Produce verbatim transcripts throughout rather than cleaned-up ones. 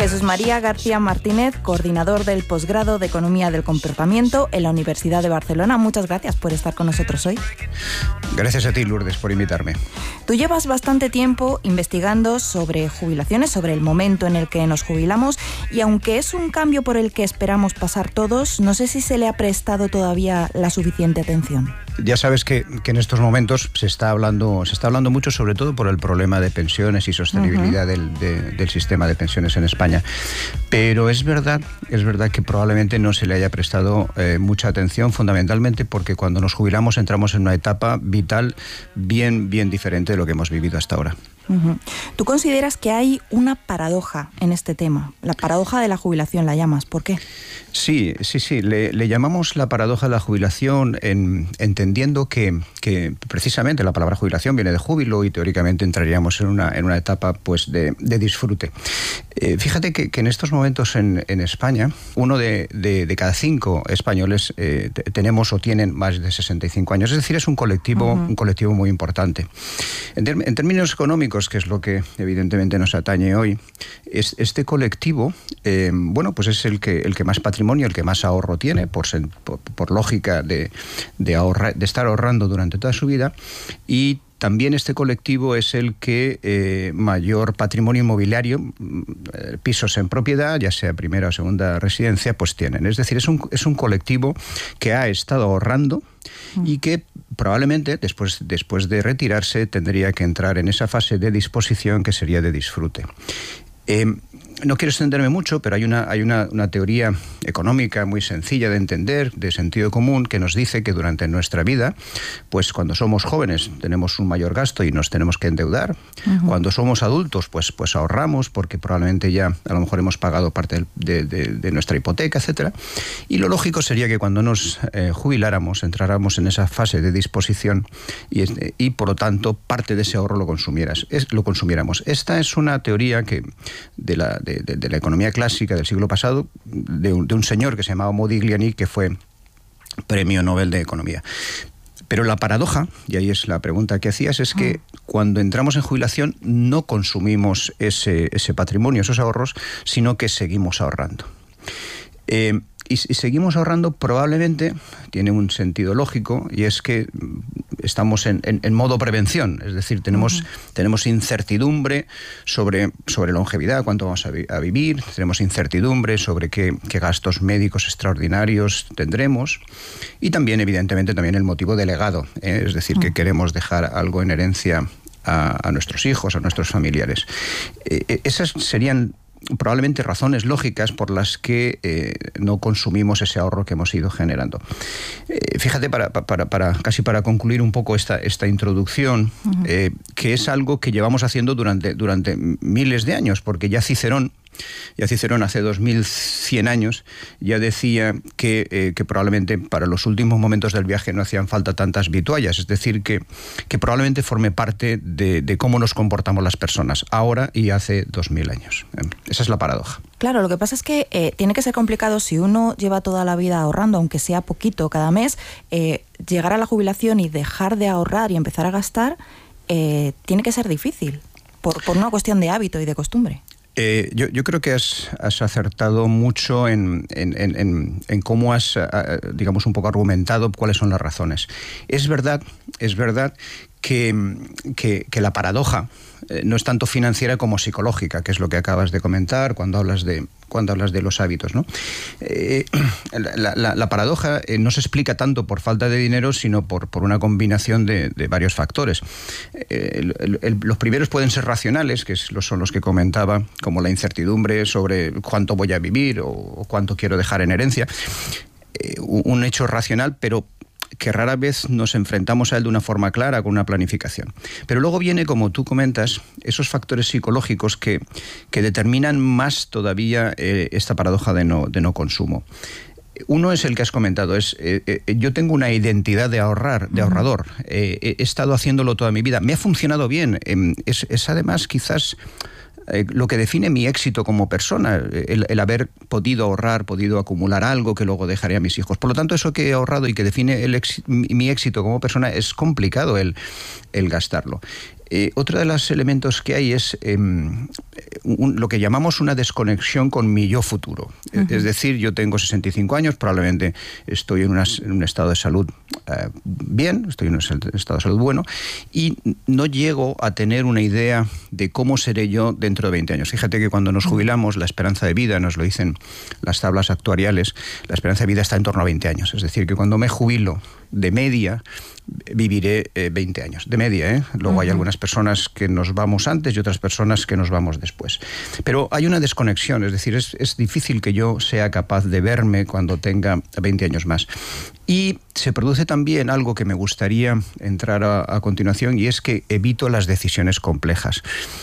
Jesús María García Martínez, coordinador del posgrado de Economía del Comportamiento en la Universidad de Barcelona. Muchas gracias por estar con nosotros hoy. Gracias a ti, Lourdes, por invitarme. Tú llevas bastante tiempo investigando sobre jubilaciones, sobre el momento en el que nos jubilamos, y aunque es un cambio por el que esperamos pasar todos, no sé si se le ha prestado todavía la suficiente atención. Ya sabes que, que en estos momentos se está hablando se está hablando mucho, sobre todo por el problema de pensiones y sostenibilidad uh-huh. del, de, del sistema de pensiones en España. Pero es verdad, es verdad que probablemente no se le haya prestado eh, mucha atención, fundamentalmente porque cuando nos jubilamos entramos en una etapa vital bien, bien diferente de lo que hemos vivido hasta ahora. Uh-huh. ¿Tú consideras que hay una paradoja en este tema? La paradoja de la jubilación la llamas. ¿Por qué? Sí, sí, sí. Le, le llamamos la paradoja de la jubilación en, entendiendo que, que precisamente la palabra jubilación viene de júbilo y teóricamente entraríamos en una, en una etapa pues, de, de disfrute. Eh, fíjate que, que en estos momentos en, en España, uno de, de, de cada cinco españoles eh, tenemos o tienen más de sesenta y cinco años. Es decir, es un colectivo, uh-huh. un colectivo muy importante. En, ter, en términos económicos, que es lo que evidentemente nos atañe hoy, es, este colectivo, eh, bueno, pues es el que, el que más patrimonio, el que más ahorro tiene, por, por, por lógica de, de, ahorrar, de estar ahorrando durante toda su vida, y también este colectivo es el que eh, mayor patrimonio inmobiliario, eh, pisos en propiedad, ya sea primera o segunda residencia, pues tienen. Es decir, es un, es un colectivo que ha estado ahorrando y que probablemente después, después de retirarse tendría que entrar en esa fase de disposición que sería de disfrute. Eh, no quiero extenderme mucho, pero hay una, hay una, una teoría económica muy sencilla de entender, de sentido común, que nos dice que durante nuestra vida, pues cuando somos jóvenes tenemos un mayor gasto y nos tenemos que endeudar. Uh-huh. Cuando somos adultos, pues, pues ahorramos porque probablemente ya a lo mejor hemos pagado parte de, de, de nuestra hipoteca, etcétera. Y lo lógico sería que cuando nos eh, jubiláramos, entráramos en esa fase de disposición y, y por lo tanto parte de ese ahorro lo, consumieras, es, lo consumiéramos. Esta es una teoría que de la De, de, de la economía clásica del siglo pasado, de un, de un señor que se llamaba Modigliani, que fue premio Nobel de Economía. Pero la paradoja, y ahí es la pregunta que hacías, es que cuando entramos en jubilación no consumimos ese, ese patrimonio, esos ahorros, sino que seguimos ahorrando. Eh, y, y seguimos ahorrando probablemente, tiene un sentido lógico, y es que estamos en, en, en modo prevención, es decir, tenemos, uh-huh. tenemos incertidumbre sobre, sobre longevidad, cuánto vamos a, vi, a vivir, tenemos incertidumbre sobre qué, qué gastos médicos extraordinarios tendremos, y también, evidentemente, también el motivo de legado, ¿eh? Es decir, uh-huh. que queremos dejar algo en herencia a, a nuestros hijos, a nuestros familiares. Eh, esas serían probablemente razones lógicas por las que eh, no consumimos ese ahorro que hemos ido generando. Eh, fíjate, para, para, para casi para concluir un poco esta, esta introducción, uh-huh. eh, que es algo que llevamos haciendo durante, durante miles de años, porque ya Cicerón, ya Cicerón hace dos mil cien años ya decía que, eh, que probablemente para los últimos momentos del viaje no hacían falta tantas vituallas, es decir, que, que probablemente forme parte de, de cómo nos comportamos las personas ahora y hace dos mil años. Esa es la paradoja. Claro, lo que pasa es que eh, tiene que ser complicado si uno lleva toda la vida ahorrando, aunque sea poquito cada mes, eh, llegar a la jubilación y dejar de ahorrar y empezar a gastar, eh, tiene que ser difícil, por, por una cuestión de hábito y de costumbre. Eh, yo, yo creo que has, has acertado mucho en, en, en, en cómo has, digamos, un poco argumentado cuáles son las razones. Es verdad, es verdad que, que, que la paradoja eh, no es tanto financiera como psicológica, que es lo que acabas de comentar cuando hablas de, cuando hablas de los hábitos, ¿no? Eh, la, la, la paradoja eh, no se explica tanto por falta de dinero, sino por, por una combinación de, de varios factores. Eh, el, el, el, los primeros pueden ser racionales, que es, son los que comentaba, como la incertidumbre sobre cuánto voy a vivir o, o cuánto quiero dejar en herencia. Eh, un hecho racional, pero que rara vez nos enfrentamos a él de una forma clara, con una planificación. Pero luego viene, como tú comentas, esos factores psicológicos que, que determinan más todavía eh, esta paradoja de no, de no consumo. Uno es el que has comentado, es eh, eh, yo tengo una identidad de ahorrar, de ahorrador, eh, he estado haciéndolo toda mi vida, me ha funcionado bien, eh, es, es además quizás eh, lo que define mi éxito como persona, el, el haber podido ahorrar, podido acumular algo que luego dejaré a mis hijos. Por lo tanto, eso que he ahorrado y que define el ex, mi, mi éxito como persona, es complicado el, el gastarlo. Eh, otro de los elementos que hay es eh, un, lo que llamamos una desconexión con mi yo futuro. Uh-huh. Es decir, yo tengo sesenta y cinco años, probablemente estoy en, una, en un estado de salud eh, bien, estoy en un estado de salud bueno, y no llego a tener una idea de cómo seré yo dentro de veinte años. Fíjate que cuando nos jubilamos, la esperanza de vida, nos lo dicen las tablas actuariales, la esperanza de vida está en torno a veinte años. Es decir, que cuando me jubilo, de media, viviré eh, veinte años. De media, ¿eh? Luego uh-huh. hay algunas personas que nos vamos antes y otras personas que nos vamos después. Pero hay una desconexión, es decir, es, es difícil que yo sea capaz de verme cuando tenga veinte años más. Y se produce también algo que me gustaría entrar a, a continuación, y es que evito las decisiones complejas.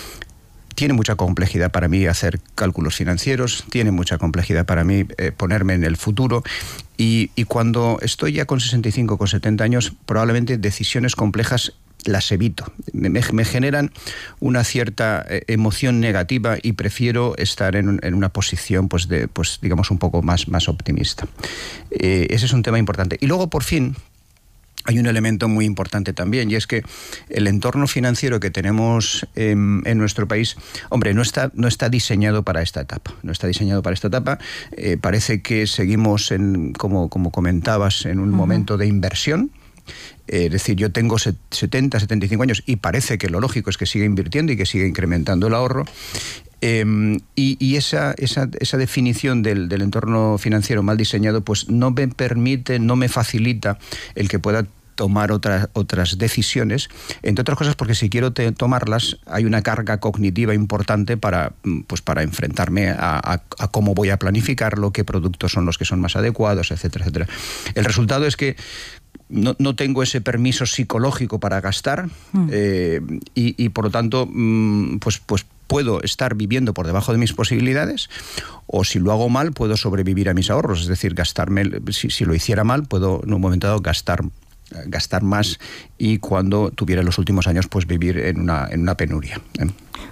Tiene mucha complejidad para mí hacer cálculos financieros, tiene mucha complejidad para mí eh, ponerme en el futuro, y, y cuando estoy ya con sesenta y cinco, con setenta años, probablemente decisiones complejas las evito. Me, me generan una cierta eh, emoción negativa y prefiero estar en, en una posición, pues, de, pues, digamos, un poco más, más optimista. Eh, ese es un tema importante. Y luego, por fin, hay un elemento muy importante también, y es que el entorno financiero que tenemos en, en nuestro país, hombre, no está, no está diseñado para esta etapa. No está diseñado para esta etapa. Eh, parece que seguimos, en, como, como comentabas, en un uh-huh. momento de inversión. Eh, es decir, yo tengo setenta, setenta y cinco años y parece que lo lógico es que siga invirtiendo y que siga incrementando el ahorro. Eh, y y esa, esa, esa definición del, del entorno financiero mal diseñado, pues no me permite, no me facilita el que pueda tomar otras, otras decisiones, entre otras cosas porque si quiero te, tomarlas hay una carga cognitiva importante para, pues para enfrentarme a, a, a cómo voy a planificarlo, qué productos son los que son más adecuados, etcétera, etcétera. El resultado es que No, no tengo ese permiso psicológico para gastar mm. eh, y, y por lo tanto mm, pues, pues puedo estar viviendo por debajo de mis posibilidades, o si lo hago mal puedo sobrevivir a mis ahorros, es decir, gastarme, si, si lo hiciera mal puedo en un momento dado gastar gastar más y cuando tuviera los últimos años pues vivir en una, en una penuria. ¿eh?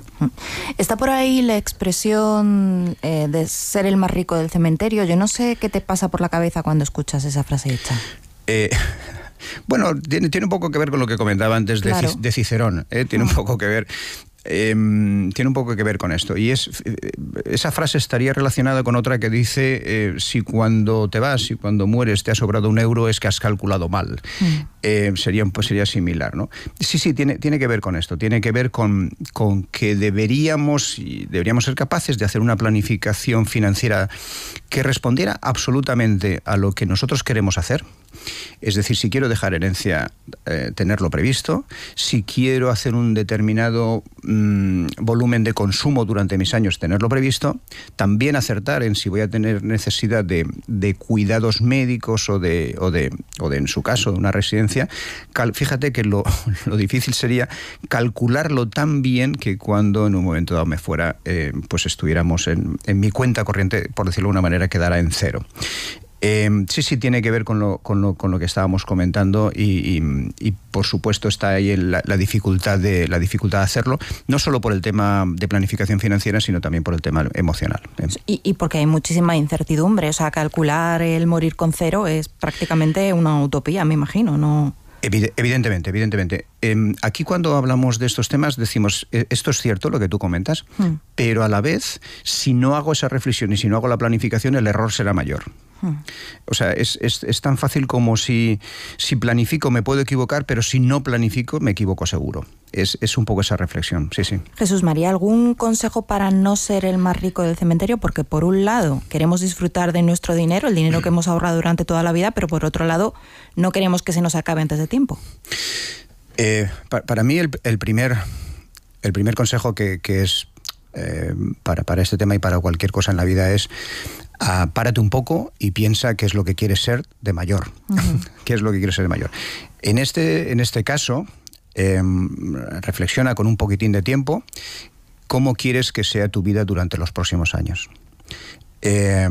Está por ahí la expresión eh, de ser el más rico del cementerio. Yo no sé qué te pasa por la cabeza cuando escuchas esa frase hecha. Eh, bueno, tiene, tiene un poco que ver con lo que comentaba antes de, claro. de Cicerón, ¿eh? Tiene uh-huh. un poco que ver eh, tiene un poco que ver con esto, y es esa frase estaría relacionada con otra que dice eh, si cuando te vas, si cuando mueres te ha sobrado un euro es que has calculado mal. Uh-huh. eh, sería, pues sería similar, ¿no? Sí, sí, tiene, tiene que ver con esto, tiene que ver con, con que deberíamos, y deberíamos ser capaces de hacer una planificación financiera que respondiera absolutamente a lo que nosotros queremos hacer. Es decir, si quiero dejar herencia, eh, tenerlo previsto. Si quiero hacer un determinado mmm, volumen de consumo durante mis años, tenerlo previsto. También acertar en si voy a tener necesidad de, de cuidados médicos o de, o, de, o de, en su caso, de una residencia. Cal, fíjate que lo, lo difícil sería calcularlo tan bien que cuando en un momento dado me fuera, eh, pues estuviéramos en, en mi cuenta corriente, por decirlo de una manera, quedara en cero. Eh, sí, sí, tiene que ver con lo, con lo, con lo que estábamos comentando y, y, y por supuesto está ahí la, la, dificultad de, la dificultad de hacerlo, no solo por el tema de planificación financiera, sino también por el tema emocional. ¿eh? Y, y porque hay muchísima incertidumbre, o sea, calcular el morir con cero es prácticamente una utopía, me imagino, ¿no? Evidentemente, evidentemente. Eh, aquí cuando hablamos de estos temas decimos, esto es cierto lo que tú comentas, hmm. pero a la vez, si no hago esa reflexión y si no hago la planificación, el error será mayor. Hmm. O sea, es, es, es tan fácil como si, si planifico me puedo equivocar, pero si no planifico me equivoco seguro. Es, es un poco esa reflexión, sí, sí. Jesús María, ¿algún consejo para no ser el más rico del cementerio? Porque por un lado queremos disfrutar de nuestro dinero, el dinero que hemos ahorrado durante toda la vida, pero por otro lado no queremos que se nos acabe antes de tiempo. Eh, para, para mí el, el, primer, el primer consejo que, que es eh, para, para este tema y para cualquier cosa en la vida es uh, párate un poco y piensa qué es lo que quieres ser de mayor. Uh-huh. ¿Qué es lo que quieres ser de mayor? En este, en este caso... Eh, reflexiona con un poquitín de tiempo cómo quieres que sea tu vida durante los próximos años. Eh,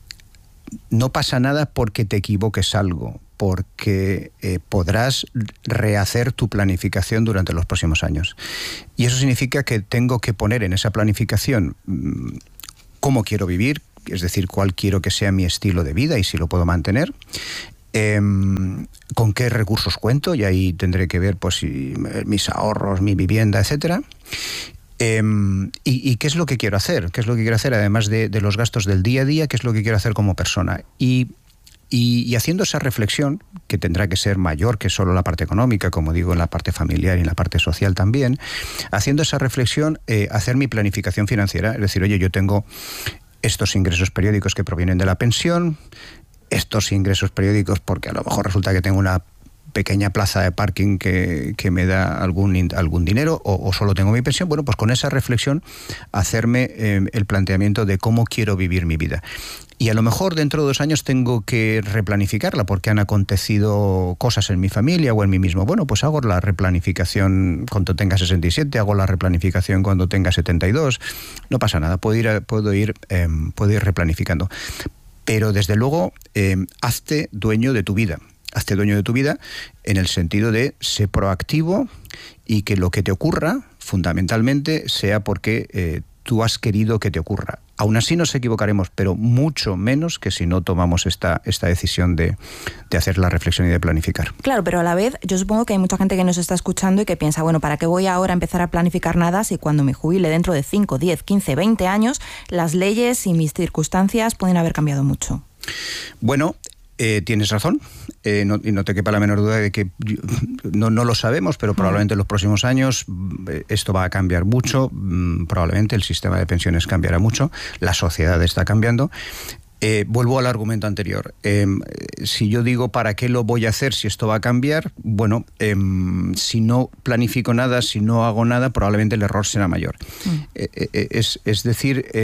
no pasa nada porque te equivoques algo, porque eh, podrás rehacer tu planificación durante los próximos años. Y eso significa que tengo que poner en esa planificación mmm, cómo quiero vivir, es decir, cuál quiero que sea mi estilo de vida y si lo puedo mantener. Eh, ¿Con qué recursos cuento? Y ahí tendré que ver pues si, mis ahorros, mi vivienda, etcétera. Eh, y, y qué es lo que quiero hacer, qué es lo que quiero hacer además de, de los gastos del día a día, qué es lo que quiero hacer como persona. Y, y, y haciendo esa reflexión, que tendrá que ser mayor que solo la parte económica, como digo, en la parte familiar y en la parte social también, haciendo esa reflexión, eh, hacer mi planificación financiera, es decir, oye, yo tengo estos ingresos periódicos que provienen de la pensión, estos ingresos periódicos porque a lo mejor resulta que tengo una pequeña plaza de parking que, que me da algún, algún dinero o, o solo tengo mi pensión. Bueno, pues con esa reflexión hacerme eh, el planteamiento de cómo quiero vivir mi vida. Y a lo mejor dentro de dos años tengo que replanificarla porque han acontecido cosas en mi familia o en mí mismo. Bueno, pues hago la replanificación cuando tenga sesenta y siete, hago la replanificación cuando tenga setenta y dos. No pasa nada, puedo ir, puedo ir, eh, puedo ir replanificando. Pero desde luego, eh, hazte dueño de tu vida. Hazte dueño de tu vida en el sentido de ser proactivo y que lo que te ocurra, fundamentalmente, sea porque eh, tú has querido que te ocurra. Aún así nos equivocaremos, pero mucho menos que si no tomamos esta, esta decisión de, de hacer la reflexión y de planificar. Claro, pero a la vez yo supongo que hay mucha gente que nos está escuchando y que piensa, bueno, ¿para qué voy ahora a empezar a planificar nada si cuando me jubile dentro de cinco, diez, quince, veinte años, las leyes y mis circunstancias pueden haber cambiado mucho? Bueno, Eh, tienes razón, eh, no, y no te quepa la menor duda de que no, no lo sabemos, pero probablemente en los próximos años esto va a cambiar mucho, probablemente el sistema de pensiones cambiará mucho, la sociedad está cambiando. Eh, vuelvo al argumento anterior. Eh, si yo digo ¿para qué lo voy a hacer si esto va a cambiar? Bueno, eh, si no planifico nada, si no hago nada, probablemente el error será mayor. Mm. Eh, eh, es, es decir, eh,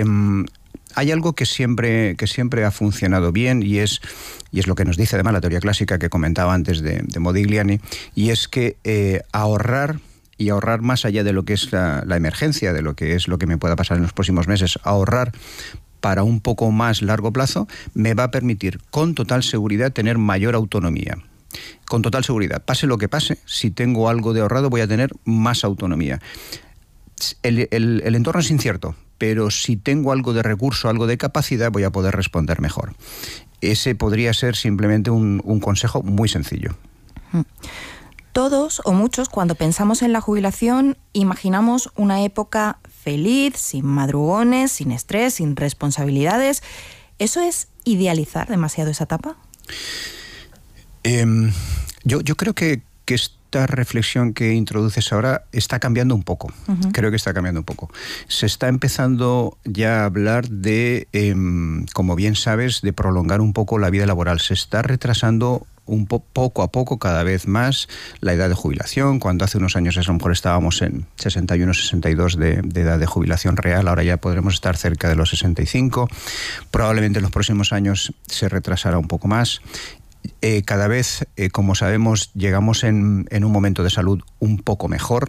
hay algo que siempre, que siempre ha funcionado bien y es, y es lo que nos dice además la teoría clásica que comentaba antes de, de Modigliani, y es que eh, ahorrar y ahorrar más allá de lo que es la, la emergencia, de lo que es lo que me pueda pasar en los próximos meses, ahorrar para un poco más largo plazo, me va a permitir con total seguridad tener mayor autonomía. Con total seguridad, pase lo que pase, si tengo algo de ahorrado voy a tener más autonomía. El, el, el entorno es incierto, pero si tengo algo de recurso, algo de capacidad, voy a poder responder mejor. Ese podría ser simplemente un, un consejo muy sencillo. Todos o muchos, cuando pensamos en la jubilación, imaginamos una época feliz, sin madrugones, sin estrés, sin responsabilidades. ¿Eso es idealizar demasiado esa etapa? Eh, yo, yo creo que, que esta reflexión que introduces ahora está cambiando un poco. Uh-huh. Creo que está cambiando un poco. Se está empezando ya a hablar de, eh, como bien sabes, de prolongar un poco la vida laboral. Se está retrasando un po poco a poco, cada vez más, la edad de jubilación. Cuando hace unos años a lo mejor estábamos en sesenta y uno, sesenta y dos de, de edad de jubilación real, ahora ya podremos estar cerca de los sesenta y cinco. Probablemente en los próximos años se retrasará un poco más. Eh, cada vez, eh, como sabemos, llegamos en, en un momento de salud un poco mejor,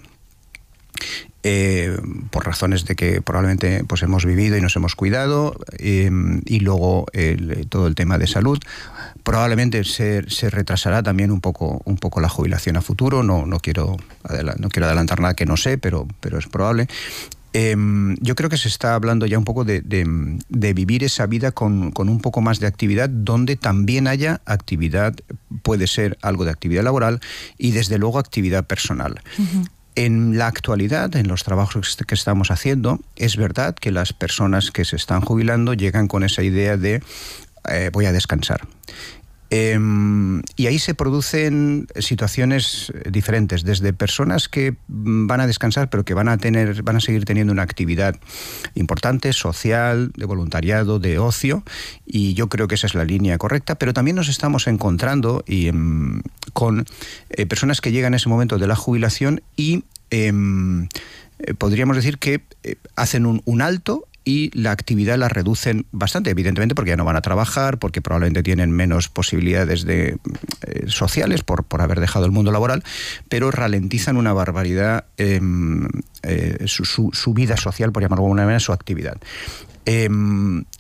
eh, por razones de que probablemente pues, hemos vivido y nos hemos cuidado, eh, y luego el, todo el tema de salud. Probablemente se, se retrasará también un poco, un poco la jubilación a futuro. No, no, quiero, no quiero adelantar nada que no sé, pero, pero es probable. Eh, yo creo que se está hablando ya un poco de, de, de vivir esa vida con, con un poco más de actividad, donde también haya actividad, puede ser algo de actividad laboral y desde luego actividad personal. Uh-huh. En la actualidad, en los trabajos que estamos haciendo, es verdad que las personas que se están jubilando llegan con esa idea de eh, voy a descansar. Eh, y ahí se producen situaciones diferentes, desde personas que van a descansar pero que van a tener, van a seguir teniendo una actividad importante, social, de voluntariado, de ocio, y yo creo que esa es la línea correcta, pero también nos estamos encontrando y, eh, con eh, personas que llegan a ese momento de la jubilación y eh, podríamos decir que eh, hacen un, un alto y la actividad la reducen bastante, evidentemente porque ya no van a trabajar, porque probablemente tienen menos posibilidades de, eh, sociales por, por haber dejado el mundo laboral, pero ralentizan una barbaridad eh, eh, su, su, su vida social, por llamarlo de alguna manera, su actividad. Eh,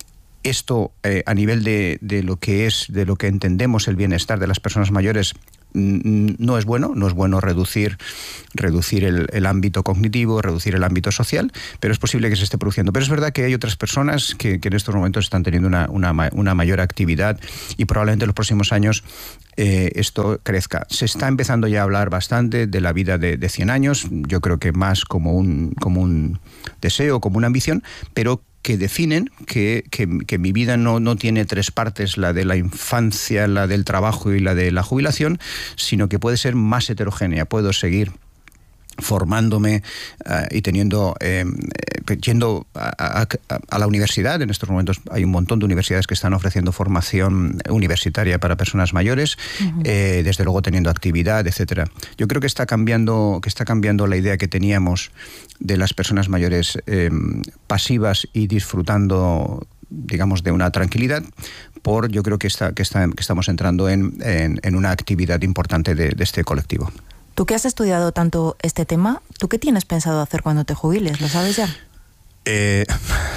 Esto eh, a nivel de, de lo que es, de lo que entendemos el bienestar de las personas mayores, no es bueno, no es bueno reducir, reducir el, el ámbito cognitivo, reducir el ámbito social, pero es posible que se esté produciendo. Pero es verdad que hay otras personas que, que en estos momentos están teniendo una, una, una mayor actividad y probablemente en los próximos años eh, esto crezca. Se está empezando ya a hablar bastante de la vida de, de cien años, yo creo que más como un, como un deseo, como una ambición, pero que definen que, que, que mi vida no, no tiene tres partes, la de la infancia, la del trabajo y la de la jubilación, sino que puede ser más heterogénea. Puedo seguir formándome uh, y teniendo eh, yendo a, a, a la universidad. En estos momentos hay un montón de universidades que están ofreciendo formación universitaria para personas mayores, uh-huh. eh, desde luego teniendo actividad, etcétera. Yo creo que está cambiando que está cambiando la idea que teníamos de las personas mayores eh, pasivas y disfrutando, digamos, de una tranquilidad, por yo creo que está que está que estamos entrando en, en, en una actividad importante de, de este colectivo. Tú que has estudiado tanto este tema, ¿tú qué tienes pensado hacer cuando te jubiles? ¿Lo sabes ya? Eh...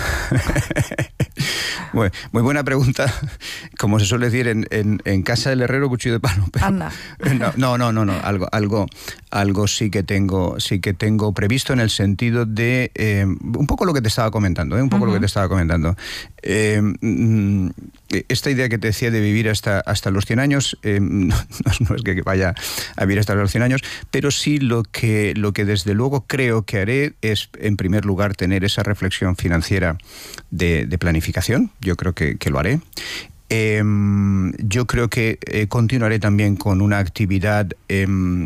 Muy, muy buena pregunta. Como se suele decir, en, en, en casa del herrero, cuchillo de palo. Pero, Anda. No, no, no, no. Algo, algo, algo sí que tengo, sí que tengo previsto en el sentido de eh, un poco lo que te estaba comentando, ¿eh? un poco uh-huh. lo que te estaba comentando. Eh, esta idea que te decía de vivir hasta, hasta los cien años, eh, no, no es que vaya a vivir hasta los cien años, pero sí lo que, lo que desde luego creo que haré es, en primer lugar, tener esa reflexión financiera de, de planificación. Yo creo que, que lo haré. Eh, yo creo que eh, continuaré también con una actividad eh,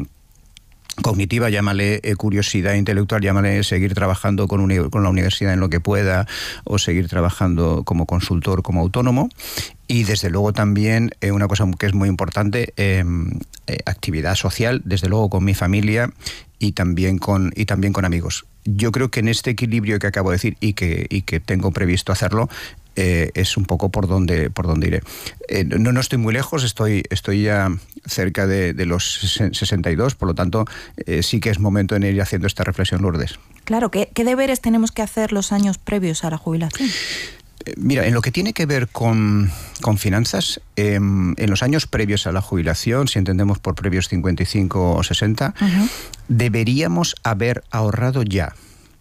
cognitiva, llámale eh, curiosidad intelectual, llámale seguir trabajando con, uni- con la universidad en lo que pueda, o seguir trabajando como consultor, como autónomo. Y desde luego también eh, una cosa que es muy importante, eh, eh, actividad social, desde luego con mi familia y también con, y también con amigos. Yo creo que en este equilibrio que acabo de decir y que, y que tengo previsto hacerlo, Eh, es un poco por donde por donde iré. Eh, no, no estoy muy lejos, estoy, estoy ya cerca de, de los sesenta y dos, por lo tanto, eh, sí que es momento de ir haciendo esta reflexión, Lourdes. Claro, ¿qué, qué deberes tenemos que hacer los años previos a la jubilación? Eh, mira, en lo que tiene que ver con, con finanzas, eh, en los años previos a la jubilación, si entendemos por previos cincuenta y cinco o sesenta, uh-huh. deberíamos haber ahorrado ya.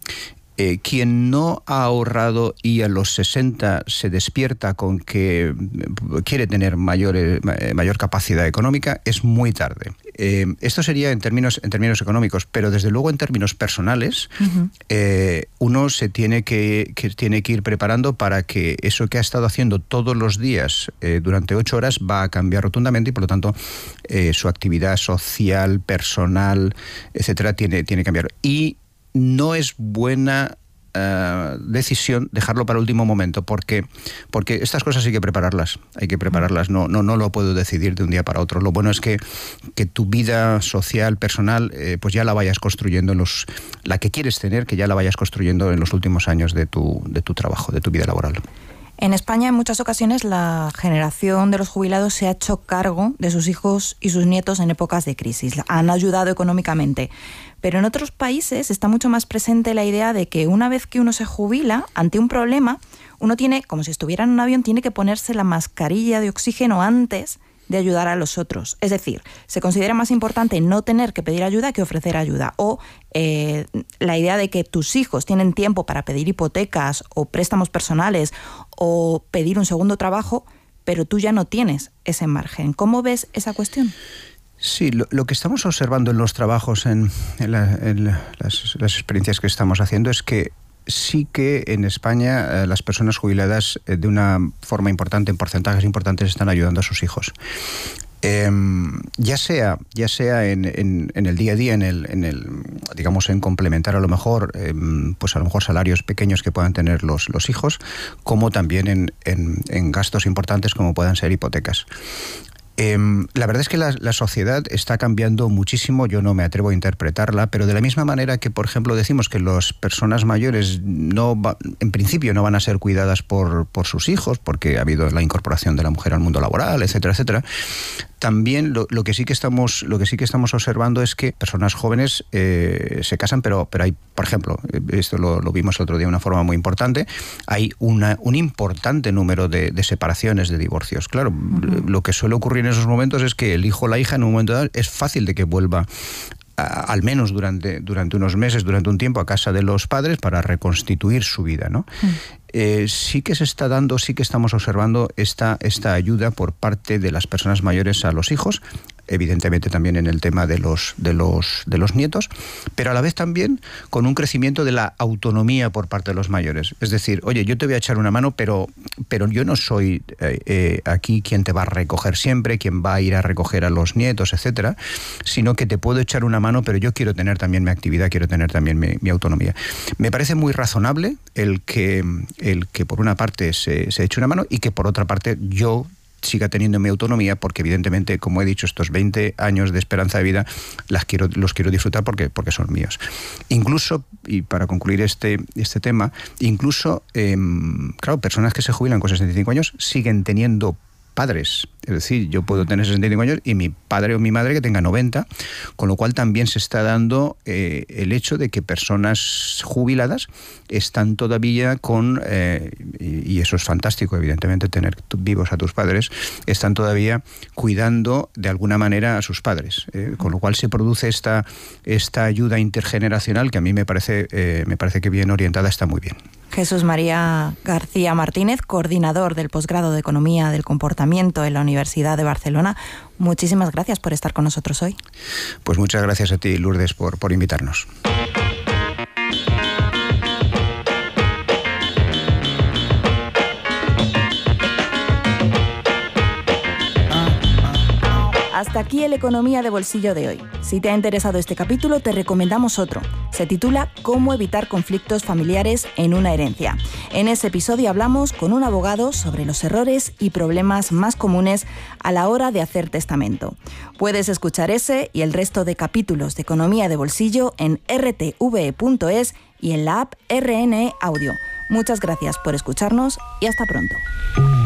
Eh, quien no ha ahorrado y a los sesenta se despierta con que quiere tener mayor, eh, mayor capacidad económica, es muy tarde. Eh, esto sería en términos, en términos económicos, pero desde luego en términos personales, uh-huh. eh, uno se tiene que, que, tiene que ir preparando para que eso que ha estado haciendo todos los días eh, durante ocho horas va a cambiar rotundamente y por lo tanto eh, su actividad social, personal, etcétera, tiene, tiene que cambiar. Y no es buena uh, decisión dejarlo para el último momento, porque, porque estas cosas hay que prepararlas, hay que prepararlas, no, no, no lo puedo decidir de un día para otro. Lo bueno es que, que tu vida social, personal, eh, pues ya la vayas construyendo, en los, la que quieres tener, que ya la vayas construyendo en los últimos años de tu, de tu trabajo, de tu vida laboral. En España, en muchas ocasiones, la generación de los jubilados se ha hecho cargo de sus hijos y sus nietos en épocas de crisis. Han ayudado económicamente. Pero en otros países está mucho más presente la idea de que una vez que uno se jubila, ante un problema, uno tiene, como si estuviera en un avión, tiene que ponerse la mascarilla de oxígeno antes de ayudar a los otros. Es decir, se considera más importante no tener que pedir ayuda que ofrecer ayuda. O eh, la idea de que tus hijos tienen tiempo para pedir hipotecas o préstamos personales o pedir un segundo trabajo, pero tú ya no tienes ese margen. ¿Cómo ves esa cuestión? Sí, lo, lo que estamos observando en los trabajos, en, en, la, en las, las experiencias que estamos haciendo, es que sí que en España eh, las personas jubiladas eh, de una forma importante, en porcentajes importantes, están ayudando a sus hijos. Eh, ya sea, ya sea en, en, en el día a día, en el, en el, digamos, en complementar a lo mejor, eh, pues a lo mejor salarios pequeños que puedan tener los, los hijos, como también en, en, en gastos importantes como puedan ser hipotecas. Eh, la verdad es que la, la sociedad está cambiando muchísimo, yo no me atrevo a interpretarla, pero de la misma manera que, por ejemplo, decimos que las personas mayores no va, en principio no van a ser cuidadas por, por sus hijos, porque ha habido la incorporación de la mujer al mundo laboral, etcétera, etcétera. También lo, lo que sí que estamos, lo que sí que estamos observando es que personas jóvenes eh, se casan, pero, pero hay, por ejemplo, esto lo, lo vimos el otro día de una forma muy importante, hay una, un importante número de, de separaciones, de divorcios. Claro, uh-huh. Lo que suele ocurrir en esos momentos es que el hijo o la hija en un momento dado es fácil de que vuelva a, al menos durante, durante unos meses, durante un tiempo a casa de los padres para reconstituir su vida, ¿no? Uh-huh. Eh, sí que se está dando, sí que estamos observando esta, esta ayuda por parte de las personas mayores a los hijos, evidentemente también en el tema de los, de los, de los nietos, pero a la vez también con un crecimiento de la autonomía por parte de los mayores. Es decir, oye, yo te voy a echar una mano, pero, pero yo no soy eh, eh, aquí quien te va a recoger siempre, quien va a ir a recoger a los nietos, etcétera, sino que te puedo echar una mano, pero yo quiero tener también mi actividad, quiero tener también mi, mi autonomía. Me parece muy razonable el que, el que por una parte se, se eche una mano y que por otra parte yo siga teniendo mi autonomía, porque evidentemente, como he dicho, estos veinte años de esperanza de vida las quiero, los quiero disfrutar porque, porque son míos. Incluso, y para concluir este, este tema, incluso, eh, claro, personas que se jubilan con sesenta y cinco años siguen teniendo padres. Es decir, yo puedo tener sesenta y cinco años y mi padre o mi madre que tenga noventa, con lo cual también se está dando eh, el hecho de que personas jubiladas están todavía con, eh, y, y eso es fantástico, evidentemente, tener vivos a tus padres, están todavía cuidando de alguna manera a sus padres, eh, con lo cual se produce esta, esta ayuda intergeneracional que a mí me parece, eh, me parece que bien orientada está muy bien. Jesús María García Martínez, coordinador del posgrado de Economía del Comportamiento en la Universidad de Barcelona. Muchísimas gracias por estar con nosotros hoy. Pues muchas gracias a ti, Lourdes, por, por invitarnos. Hasta aquí el Economía de Bolsillo de hoy. Si te ha interesado este capítulo, te recomendamos otro. Se titula ¿Cómo evitar conflictos familiares en una herencia? En ese episodio hablamos con un abogado sobre los errores y problemas más comunes a la hora de hacer testamento. Puedes escuchar ese y el resto de capítulos de Economía de Bolsillo en r t v e punto es y en la app R N E Audio. Muchas gracias por escucharnos y hasta pronto.